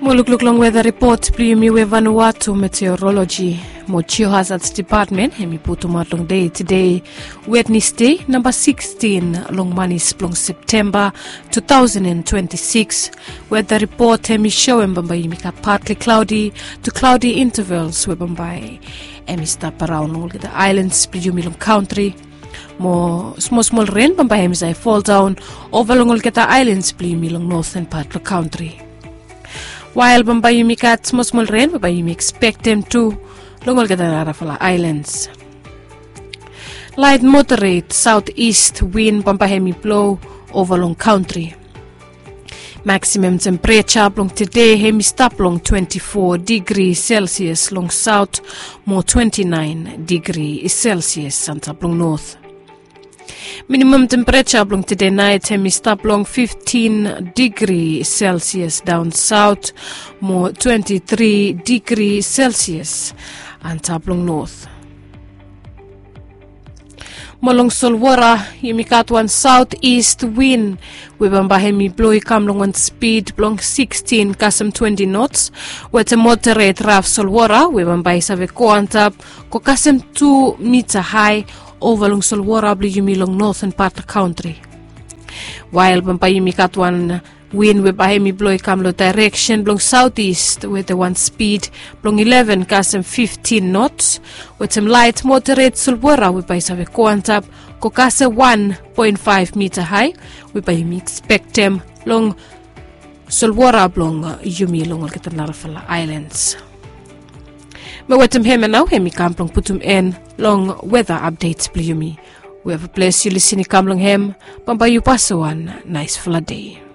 Mulukluk weather report Pliyumi we Vanuatu Meteorology mo Geohazards Department hemi putu matlong day today Wednesday number 16 long manis plong September 2026. Weather report hemi show mbambai mika partly cloudy to cloudy intervals we bambai hemi stop around all the islands Pliyumi long country. More small rain bambai hemi zai fall down over long all the islands Pliyumi long northern part of country. While Bambayumi got small rain, Bambayumi expect them to Longol Gadanarafala Islands. Light moderate southeast wind Bambayemi blow over long country. Maximum temperature long today hemi stop long 24 degrees Celsius long south, more 29 degrees Celsius Santa long north. Minimum temperature long today night hemi stop long 15 degrees Celsius down south, more 23 degrees Celsius and top long north. Molong Solwara yemikat one southeast wind we bamba hemi blow come long one speed long 16 kasam 20 knots with a moderate rough Solwara we bamba isave ko antap ko kasam 2 meter high over long Solwara Pliyumi long northern part of the country. While Bambayumi got one wind we bahemi blow kamlo direction long southeast with the one speed long 11 kasem 15 knots with some light moderate Solwara we baisave koantap ko kase 1.5 meter high we bahemi expect them long Solwara long Yumi long Alketanarafala Islands. Mawetem hema now hemi kamplong putum en long weather updates Pliyumi. We have a place you listening kamplong hem Bambayu Pasawan nice full day.